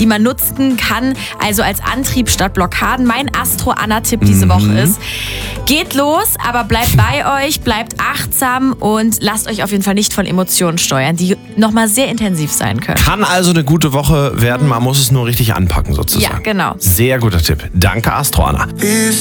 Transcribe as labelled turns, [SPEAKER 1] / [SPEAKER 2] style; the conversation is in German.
[SPEAKER 1] die man nutzen kann, also als Antrieb statt Blockaden. Mein Astro-Anna-Tipp diese Woche ist, geht los, aber bleibt bei euch, bleibt achtsam und lasst euch auf jeden Fall nicht von Emotionen steuern, die nochmal sehr intensiv sein können.
[SPEAKER 2] Kann also eine gute Woche werden, man muss es nur richtig anpacken sozusagen.
[SPEAKER 1] Ja, genau.
[SPEAKER 2] Sehr guter Tipp. Danke, Astro Anna.